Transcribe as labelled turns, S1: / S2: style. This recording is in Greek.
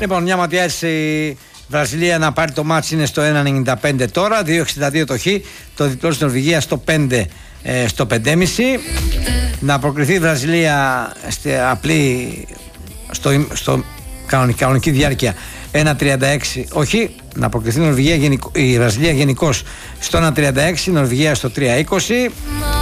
S1: Λοιπόν, μια ματιά η Βραζιλία να πάρει το μάτς είναι στο 1,95 τώρα, 2,62 το χ, το διπλό στην Νορβηγία στο 5, στο 5,5. Να προκριθεί η Βραζιλία απλή στο κανονική διάρκεια 1,36 όχι. Να προκριθεί η Βραζιλία γενικώς στο 1,36, η Νορβηγία στο 3,20.